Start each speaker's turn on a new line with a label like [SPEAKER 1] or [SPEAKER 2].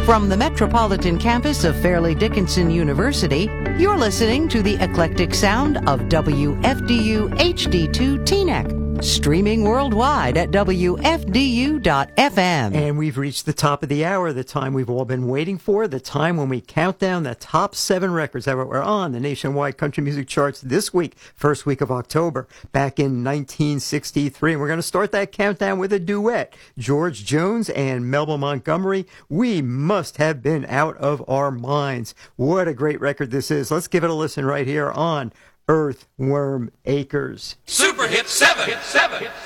[SPEAKER 1] From the metropolitan campus of Fairleigh Dickinson University, you're listening to the eclectic sound of WFDU HD2 Teaneck, streaming worldwide at WFDU.FM.
[SPEAKER 2] And we've reached the top of the hour, the time we've all been waiting for, the time when we count down the top 7 records that were on the nationwide country music charts this week, first week of October, back in 1963. And we're going to start that countdown with a duet. George Jones and Melba Montgomery, We Must Have Been Out of Our Minds. What a great record this is. Let's give it a listen right here on Earthworm Acres.
[SPEAKER 3] Super Hit 7.